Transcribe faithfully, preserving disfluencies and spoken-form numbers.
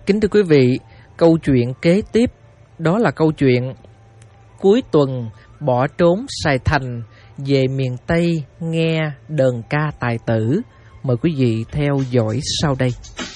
Kính thưa quý vị, câu chuyện kế tiếp đó là câu chuyện cuối tuần bỏ trốn Sài Thành về miền Tây nghe đờn ca tài tử. Mời quý vị theo dõi sau đây.